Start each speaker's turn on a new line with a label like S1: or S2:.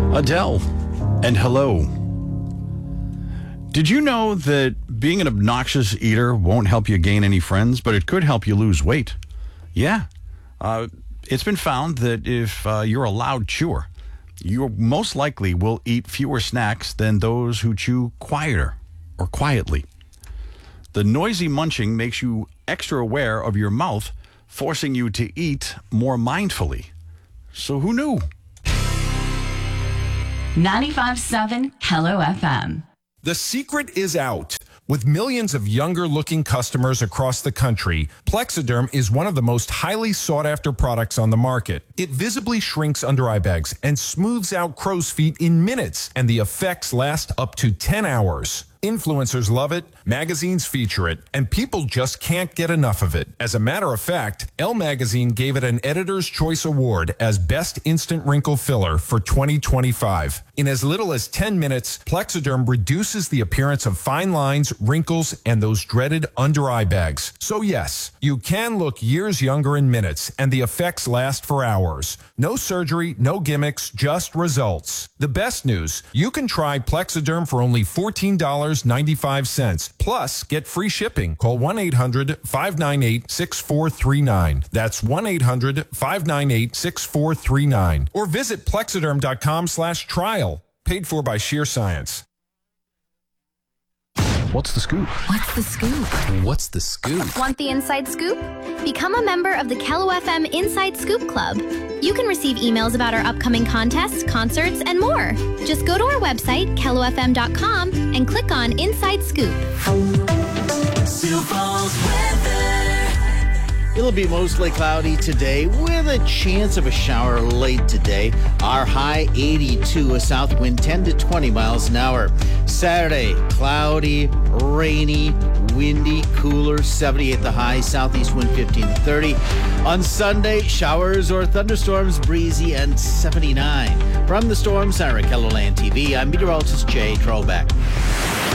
S1: Adele and Hello. Did you know that being an obnoxious eater won't help you gain any friends, but it could help you lose weight? Yeah. It's been found that if you're a loud chewer, you most likely will eat fewer snacks than those who chew quieter or quietly. The noisy munching makes you extra aware of your mouth, forcing you to eat more mindfully. So who knew?
S2: 95.7 Hello FM.
S3: The secret is out. With millions of younger-looking customers across the country, Plexiderm is one of the most highly sought-after products on the market. It visibly shrinks under-eye bags and smooths out crow's feet in minutes, and the effects last up to 10 hours. Influencers love it, magazines feature it, and people just can't get enough of it. As a matter of fact, Elle Magazine gave it an Editor's Choice Award as Best Instant Wrinkle Filler for 2025. In as little as 10 minutes, Plexiderm reduces the appearance of fine lines, wrinkles, and those dreaded under-eye bags. So yes, you can look years younger in minutes, and the effects last for hours. No surgery, no gimmicks, just results. The best news, you can try Plexiderm for only $14.95. Plus, get free shipping. Call 1-800-598-6439. That's 1-800-598-6439. Or visit Plexiderm.com/trial. Paid for by Sheer Science.
S1: What's the scoop?
S4: What's the scoop?
S5: What's the scoop?
S4: Want the inside scoop? Become a member of the Kello FM Inside Scoop Club. You can receive emails about our upcoming contests, concerts, and more. Just go to our website, kellofm.com, and click on Inside Scoop.
S6: Sioux Falls weather.
S7: It'll be mostly cloudy today with a chance of a shower late today. Our high 82, a south wind 10 to 20 miles an hour. Saturday, cloudy, rainy, windy, cooler, 70 at the high, southeast wind 15 to 30. On Sunday, showers or thunderstorms, breezy, and 79. From the Storm Center at KELOLAND TV, I'm meteorologist Jay Trollback.